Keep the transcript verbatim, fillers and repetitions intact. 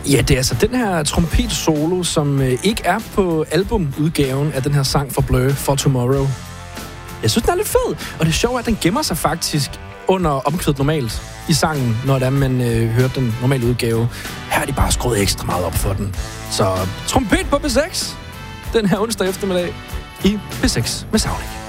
Ja, det er altså den her trompet-solo, som øh, ikke er på albumudgaven af den her sang for Blur, For Tomorrow. Jeg synes, den er lidt fed, og det sjove er, at den gemmer sig faktisk under omkvædet normalt i sangen, når det er, man øh, hører den normale udgave. Her er de bare skruet ekstra meget op for den. Så trompet på B seks, den her onsdag eftermiddag i B seks med Sounding.